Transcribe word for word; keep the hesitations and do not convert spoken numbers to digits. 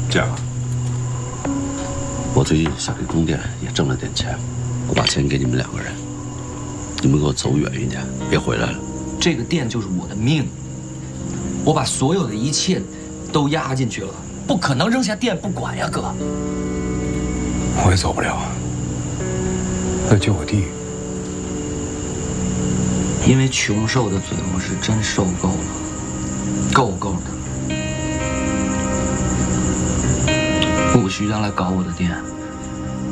这样啊，我最近小丽宫店也挣了点钱，我把钱给你们两个人，你们给我走远一点，别回来了。 这个店就是我的命，我把所有的一切都压进去了，不可能扔下店不管呀，哥。 我也走不了，那救我弟。 因为穷受的罪，我是真受够了，够够的。不许再来搞我的店。